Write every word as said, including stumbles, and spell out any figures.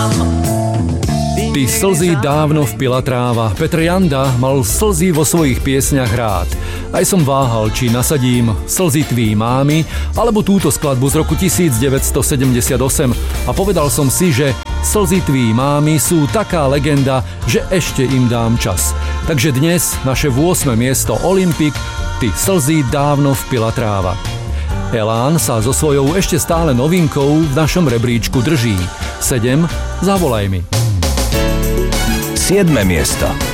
Ty slzy dávno vpila tráva. Petr Janda mal slzy vo svojich piesňach rád. Aj som váhal, či nasadím Slzy tví mámy alebo túto skladbu z roku devätnásťstosedemdesiatosem a povedal som si, že Slzy tví mámy sú taká legenda, že ešte im dám čas. Takže dnes naše ôsme miesto Olympik, Ty slzy dávno vpila tráva. Elán sa so svojou ešte stále novinkou v našom rebríčku drží. sedem Zavolaj mi. Siedme miesto.